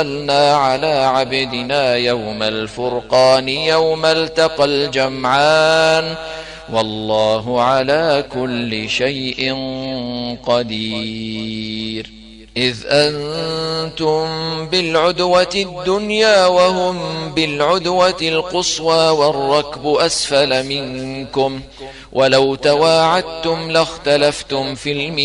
أنزلنا على عبدنا يوم الفرقان يوم التقى الجمعان والله على كل شيء قدير. إذ أنتم بالعدوة الدنيا وهم بالعدوة القصوى والركب أسفل منكم ولو تواعدتم لاختلفتم في الميعاد